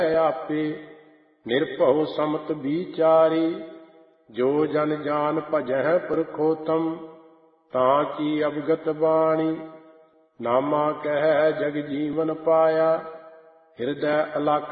ਆਪੇ। ਨਿਰਭਉ ਸਮਤ ਵਿਚਾਰੀ, ਜੋ ਜਨ ਜਾਨ ਭਜਹਿ ਪੁਰਖੋਤਮ। ਤਾਂ ਕੀ ਅਵਗਤ ਬਾਣੀ, ਨਾਮਾ ਕਹਿ ਜਗ ਜੀਵਨ ਪਾਇਆ। ਹਿਰਦੈ ਅਲਖ